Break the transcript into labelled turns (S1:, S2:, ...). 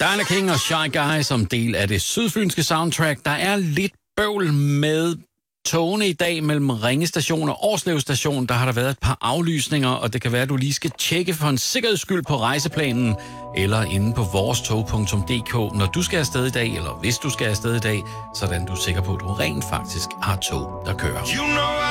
S1: Diana King og Shy Guy som del af det sydfynske soundtrack. Der er lidt bøvl med togene i dag mellem Ringe Station og Årslev Station. Der har der været et par aflysninger, og det kan være, at du lige skal tjekke for en sikkerheds skyld på rejseplanen eller inde på vorestog.dk, når du skal afsted i dag, eller hvis du skal afsted i dag, sådan du er sikker på, at du rent faktisk har tog, der kører.